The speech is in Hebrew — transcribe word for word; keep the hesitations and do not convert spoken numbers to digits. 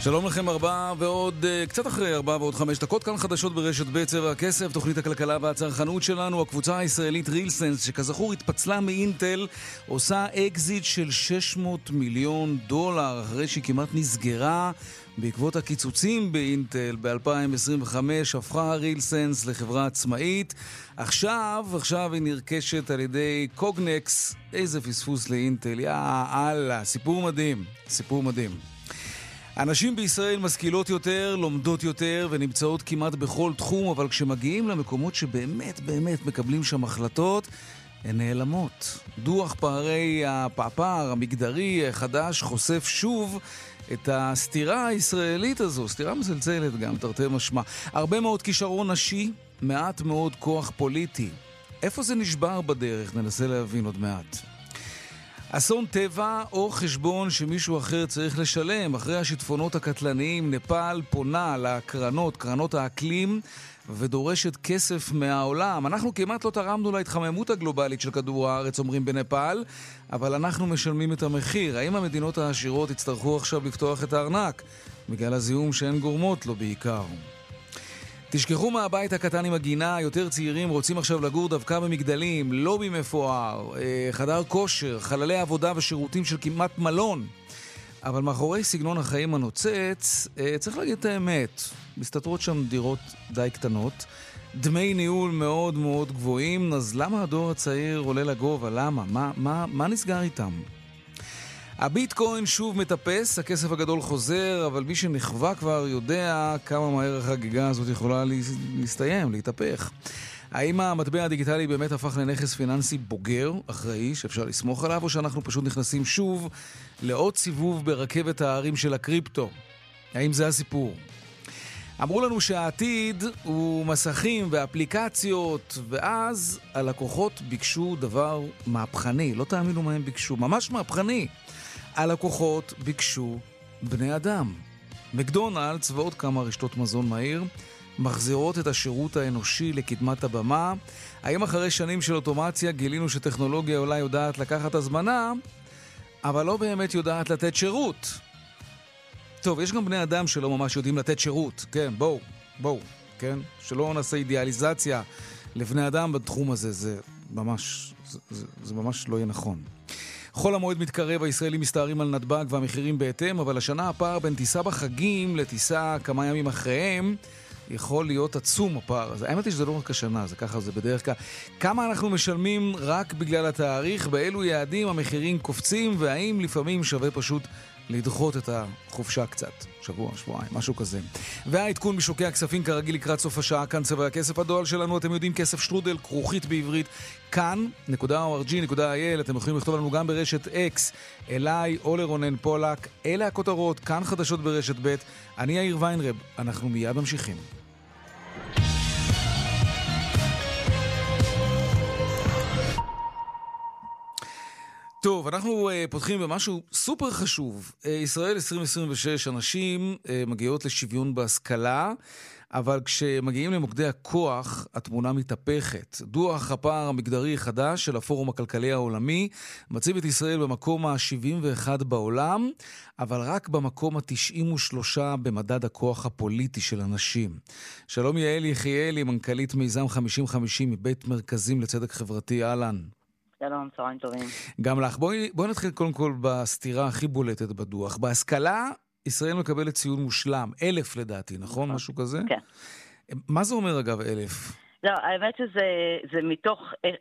שלום לכם, ארבע ועוד, קצת אחרי ארבע ועוד חמש דקות, כאן חדשות ברשת ב' צבע הכסף, תוכנית הכלכלה והצרכנות שלנו. הקבוצה הישראלית רילסנס, שכזכור התפצלה מאינטל, עושה אקזיט של שש מאות מיליון דולר, אחרי שהיא כמעט נסגרה בעקבות הקיצוצים באינטל ב-אלפיים עשרים וחמש, הפכה רילסנס לחברה עצמאית. עכשיו, עכשיו היא נרכשת על ידי קוגנקס. איזה פספוס לאינטל, יא אללה, סיפור מדהים, סיפור מדהים. אנשים בישראל משכילות יותר, לומדות יותר ונמצאות כמעט בכל תחום, אבל כשמגיעים למקומות שבאמת באמת מקבלים שם החלטות, הן נעלמות. דוח פערי הפער המגדרי החדש חושף שוב את הסתירה הישראלית הזו, סתירה מסלצלת גם, תרתי משמע. הרבה מאוד כישרון נשי, מעט מאוד כוח פוליטי. איפה זה נשבר בדרך? ננסה להבין עוד מעט. אסון טבע או חשבון שמישהו אחר צריך לשלם. אחרי השיטפונות הקטלניים, נפאל פונה לקרנות, קרנות האקלים, ודורשת כסף מהעולם. אנחנו כמעט לא תרמנו להתחממות הגלובלית של כדור הארץ, אומרים בנפאל, אבל אנחנו משלמים את המחיר. האם המדינות העשירות יצטרכו עכשיו לפתוח את הארנק? בגלל הזיהום שהן גורמות לו בעיקר. תשכחו מהבית הקטן עם הגינה, יותר צעירים רוצים עכשיו לגור דווקא במגדלים, לובי מפואר, חדר כושר, חללי עבודה ושירותים של כמעט מלון. אבל מאחורי סגנון החיים הנוצץ, צריך להגיד את האמת, מסתתרות שם דירות די קטנות, דמי ניהול מאוד מאוד גבוהים, אז למה הדור הצעיר עולה לגובה? למה? מה, מה, מה נסגר איתם? הביטקוין שוב מטפס, הכסף הגדול חוזר, אבל מי שנחווה כבר יודע כמה מהר החגיגה הזאת יכולה להסתיים, להתהפך. האם המטבע הדיגיטלי באמת הפך לנכס פיננסי בוגר, אחראי, שאפשר לסמוך עליו, או שאנחנו פשוט נכנסים שוב לעוד סיבוב ברכבת הערים של הקריפטו? האם זה הסיפור? אמרו לנו שהעתיד הוא מסכים ואפליקציות, ואז הלקוחות ביקשו דבר מהפכני. לא תאמינו מה הם ביקשו, ממש מהפכני. הלקוחות ביקשו בני אדם. מקדונלדס ועוד כמה רשתות מזון מהיר מחזירות את השירות האנושי לקדמת הבמה. האם אחרי שנים של אוטומציה גילינו שטכנולוגיה אולי יודעת לקחת הזמנה, אבל לא באמת יודעת לתת שירות? טוב, יש גם בני אדם שלא ממש יודעים לתת שירות. כן, בואו, בואו, כן? שלא נעשה אידיאליזציה לבני אדם בתחום הזה, זה ממש, זה, זה, זה ממש לא יהיה נכון. חול המועד מתקרב, הישראלים מסתערים על נתב"ג והמחירים בהתאם, אבל השנה הפער בין טיסה בחגים לטיסה כמה ימים אחריהם יכול להיות עצום הפער. אז האמת היא שזה לא רק השנה, זה ככה, זה בדרך כלל. כמה אנחנו משלמים רק בגלל התאריך, באילו יעדים המחירים קופצים, והאם לפעמים שווה פשוט לדחות את החופשה קצת, שבוע, שבועיים, משהו כזה. והעדכון בשוקי הכספים כרגיל לקראת סוף השעה, כאן צבע הכסף. הדואל שלנו, אתם יודעים, כסף שטרודל, כרוכית בעברית, כאן, נקודה או אר ג'י נקודה איי אל. אתם יכולים לכתוב לנו גם ברשת אקס, אליי או לרונן פולק. אלה הכותרות, כאן חדשות ברשת ב'. אני יאיר ויינרב, אנחנו מיד ממשיכים. טוב, אנחנו uh, פותחים במשהו סופר חשוב. Uh, ישראל עשרים עשרים ושש, אנשים uh, מגיעות לשוויון בהשכלה, אבל כשמגיעים למוקדי הכוח, התמונה מתהפכת. דוח הפער המגדרי חדש של הפורום הכלכלי העולמי מציב את ישראל במקום ה-שבעים ואחת בעולם, אבל רק במקום ה-תשעים ושלוש במדד הכוח הפוליטי של אנשים. שלום יעל יחיאלי, מנכ"לית מיזם חמישים חמישים מבית מרכזים לצדק חברתי, אהלן. שלום, צהריים טובים. גם לך. בואי, בואי נתחיל קודם כל בסתירה הכי בולטת בדוח. בהשכלה, ישראל מקבלת ציון מושלם. אלף לדעתי, נכון? משהו כזה? כן. מה זה אומר אגב אלף? לא, האמת שזה זה מתוך